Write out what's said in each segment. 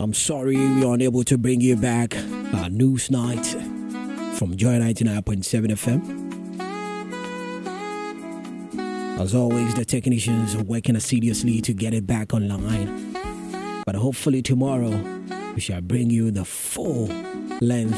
I'm sorry we are unable to bring you back our news night from Joy 99.7 FM. As always, the technicians are working assiduously to get it back online. But hopefully tomorrow, we shall bring you the full length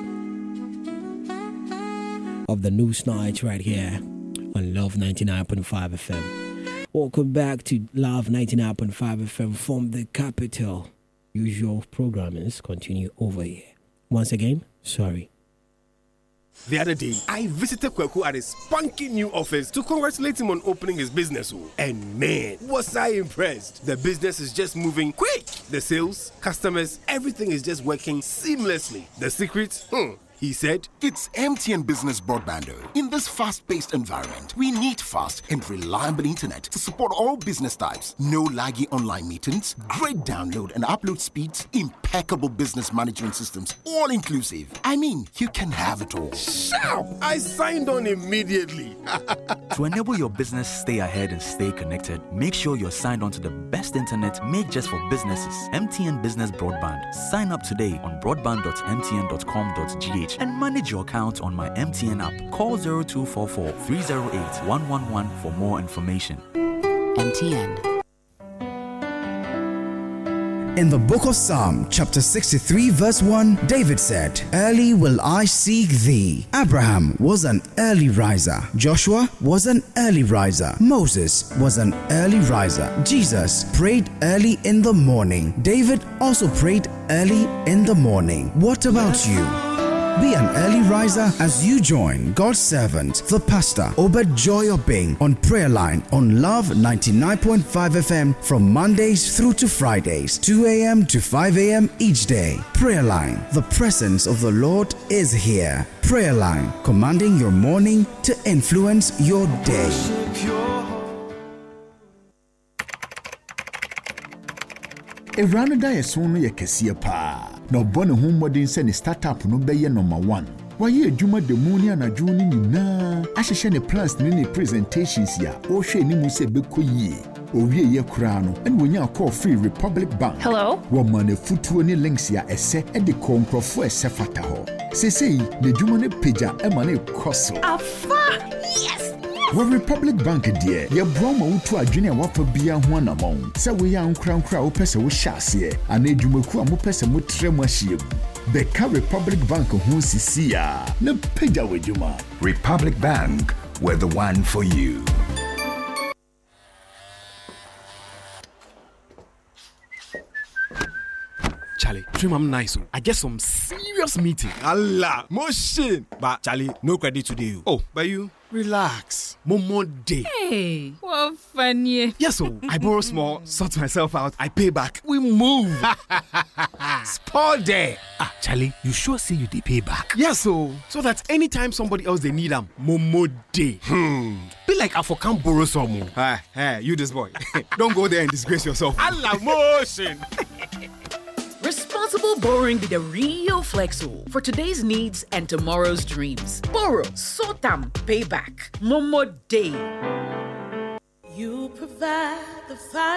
of the news night right here on Love 99.5 FM. Welcome back to Love 99.5 FM from the capital. Usual programmers continue over here. Once again, sorry. The other day, I visited Kweku at his spunky new office to congratulate him on opening his business. And man, was I impressed. The business is just moving quick. The sales, customers, everything is just working seamlessly. The secret? He said, it's MTN Business Broadband. In this fast-paced environment, we need fast and reliable internet to support all business types. No laggy online meetings, great download and upload speeds, impeccable business management systems, all inclusive. I mean, you can have it all. Sharp! I signed on immediately. To enable your business stay ahead and stay connected, make sure you're signed on to the best internet made just for businesses. MTN Business Broadband. Sign up today on broadband.mtn.com.gh and manage your account on my MTN app. Call 0244 308 111 for more information. MTN. In the book of Psalm, chapter 63, verse 1, David said, "Early will I seek thee." Abraham was an early riser. Joshua was an early riser. Moses was an early riser. Jesus prayed early in the morning. David also prayed early in the morning. What about you? Be an early riser as you join God's servant, the pastor, Obed Joy Obeng, on Prayer Line on Love 99.5 FM from Mondays through to Fridays, 2 a.m. to 5 a.m. each day. Prayer Line, the presence of the Lord is here. Prayer Line, commanding your morning to influence your day. Erano da yeso no yekesie pa. No bone ho modern se ne startup no be ye number 1. Waye adwuma de mu ni anadwo ni nyina. Ahehye ne plans ne presentations ya. O hwe ni mu se bekoyie. Owie ye kura no ene wonya call free Republic Bank. Hello? Woman e futuo ni links ya ese e de konkrofo ese fata ho. Sesei de dwuma ne pagya e ma ne koso. Afa! Yes! Well, Republic Bank dear, your broma utu adwene a wafa bia ho anamon. Se we ya nkra wo pese wo hyase, ana edwumaku a mo pese mo tremu ahyem. Beka Republic Bank ho sisi a, na pagya wedwuma. Republic Bank, we're the one for you. Charlie, dream I'm nice. I get some serious meeting. Allah, motion. But Charlie, no credit today. Oh, but you? Relax. Momo day. Hey, what funny. Yes, so I borrow small, sort myself out, I pay back. We move. Sport day. Ah, Charlie, you sure say you pay back? Yes, so that anytime somebody else they need them, Momo day. Be like I can't borrow some more. Hey, you this boy. Don't go there and disgrace yourself. Allah, motion. Responsible borrowing be the real flexo for today's needs and tomorrow's dreams. Borrow, sort them, pay back. Momo Day. You provide the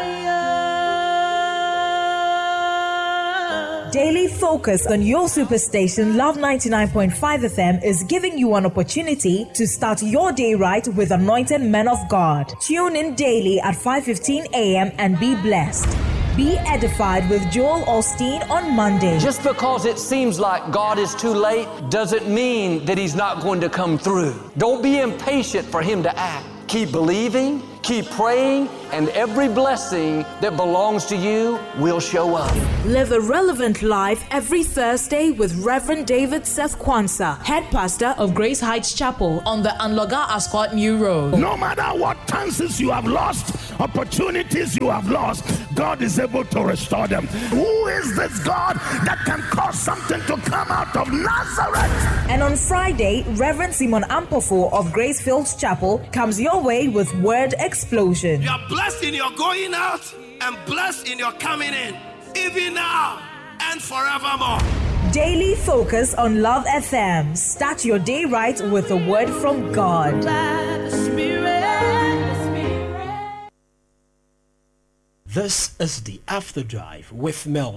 fire. Daily focus on your superstation Love 99.5 FM is giving you an opportunity to start your day right with anointed men of God. Tune in daily at 5:15 a.m. and be blessed. Be edified with Joel Osteen on Monday. Just because it seems like God is too late doesn't mean that He's not going to come through. Don't be impatient for Him to act. Keep believing, keep praying, and every blessing that belongs to you will show up. Live a relevant life every Thursday with Reverend David Seth Kwanzaa, head pastor of Grace Heights Chapel on the Anloga Ascot New Road. No matter what chances you have lost, opportunities you have lost, God is able to restore them. Who is this God that can cause something to come out of Nazareth? And on Friday, Reverend Simon Ampofo of Grace Fields Chapel comes your way with Word Explosion. You are blessed in your going out and blessed in your coming in, even now and forevermore. Daily focus on Love FM. Start your day right with a word from God. This is the After Drive with Mel.